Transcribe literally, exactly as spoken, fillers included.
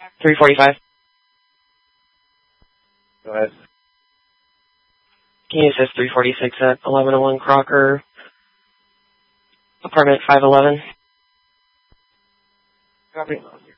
three forty-five. Go ahead. Can you assist three forty-six at eleven oh one Crocker, apartment five eleven? Copy.